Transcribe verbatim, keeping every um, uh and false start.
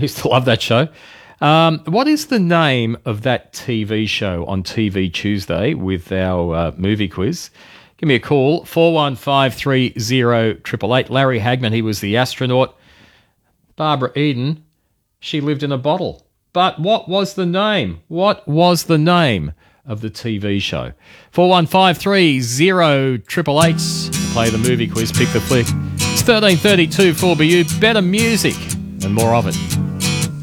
used to love that show. Um, what is the name of that T V show on T V Tuesday with our uh, movie quiz? Give me a call, four one five three zero eight eight eight. Larry Hagman, he was the astronaut. Barbara Eden, she lived in a bottle. But what was the name? What was the name of the T V show? four one five three zero eight eight eight. Play the movie quiz, pick the flick. It's thirteen thirty-two four B U. Better music and more of it.